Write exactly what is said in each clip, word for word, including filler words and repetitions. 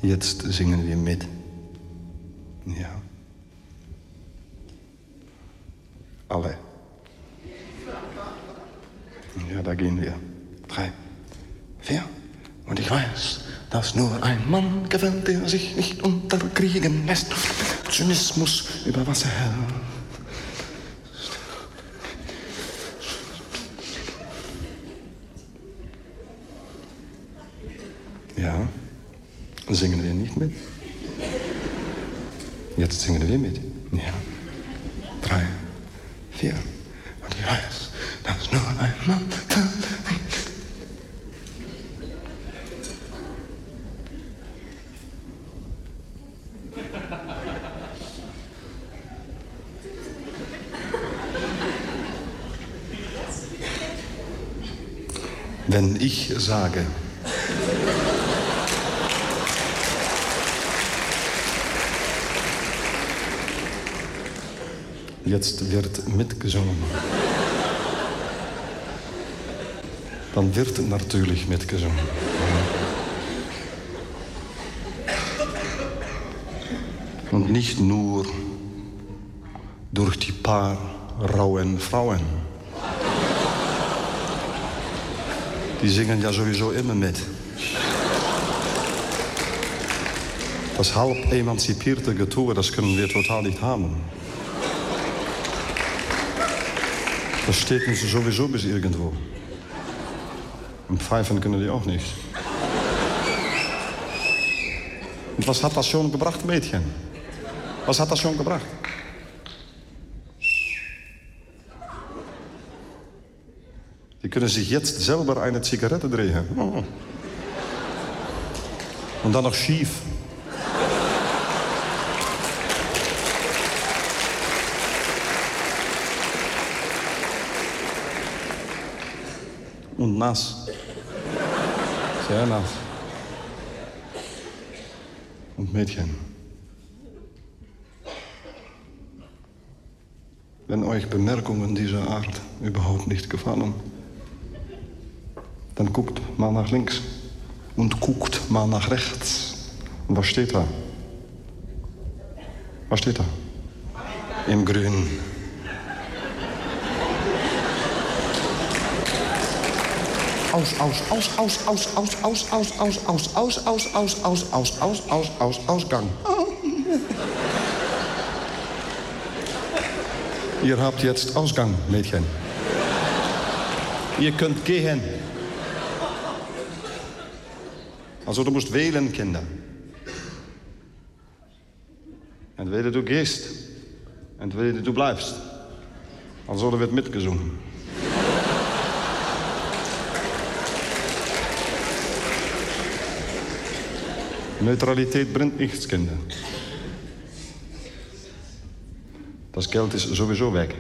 Jetzt singen wir mit. Ja. Alle. Ja, da gehen wir. Drei, vier. Und ich weiß, dass nur ein Mann gefällt, der sich nicht unterkriegen lässt. Zynismus über Wasser hält. Ja, singen wir nicht mit? Jetzt singen wir mit. Ja. Drei, vier. Und ich weiß, dass nur ein Mann kann. Wenn ich sage, jetzt wird mitgesungen, dann wird natürlich mitgesungen. Und nicht nur durch die paar rauen Frauen. Die singen ja sowieso immer mit. Das halb emanzipierte Getue, das können wir total nicht haben. Das steht uns sowieso bis irgendwo. Und pfeifen können die auch nicht. Und was hat das schon gebracht, Mädchen? Was hat das schon gebracht? Die können sich jetzt selber eine Zigarette drehen. Oh. Und dann noch schief. Und nass. Sehr nass. Und Mädchen. Wenn euch Bemerkungen dieser Art überhaupt nicht gefallen, dann guckt mal nach links und guckt mal nach rechts. Und was steht da? Was steht da? Im Grün. Aus, aus, aus, aus, aus, aus, aus, aus, aus, aus, aus, aus, aus, aus, aus, aus, aus, aus, Ausgang. Ihr habt jetzt Ausgang, Mädchen. Ihr könnt gehen. Also du musst wählen, Kinder. Entweder du gehst, entweder du bleibst. Also wird mitgesungen. Neutralität bringt nichts, Kinder. Das Geld ist sowieso weg.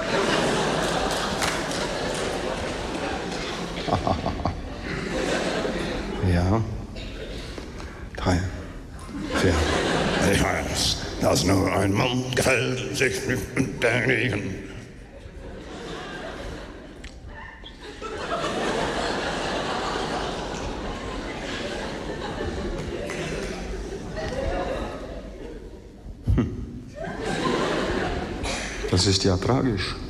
Ja. Drei, vier. Ich weiß, dass nur ein Mann gefällt, sich nicht unterkriegen. Das ist ja tragisch.